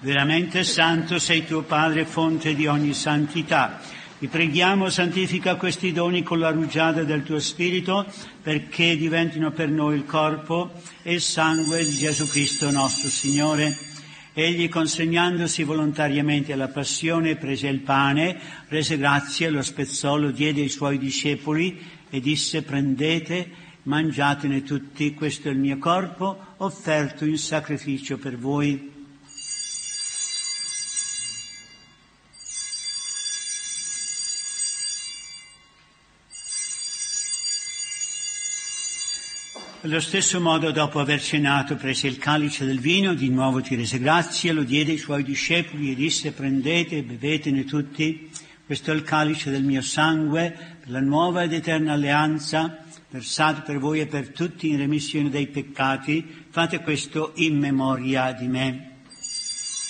Veramente santo sei tu, Padre, fonte di ogni santità. Ti preghiamo, santifica questi doni con la rugiada del tuo Spirito, perché diventino per noi il corpo e il sangue di Gesù Cristo nostro Signore. Egli, consegnandosi volontariamente alla passione, prese il pane, rese grazie, lo spezzò, lo diede ai suoi discepoli e disse: prendete, mangiatene tutti, questo è il mio corpo, offerto in sacrificio per voi. Allo stesso modo, dopo aver cenato, prese il calice del vino, di nuovo ti rese grazie, lo diede ai suoi discepoli e disse: prendete e bevetene tutti, questo è il calice del mio sangue, per la nuova ed eterna alleanza, versato per voi e per tutti in remissione dei peccati, fate questo in memoria di me.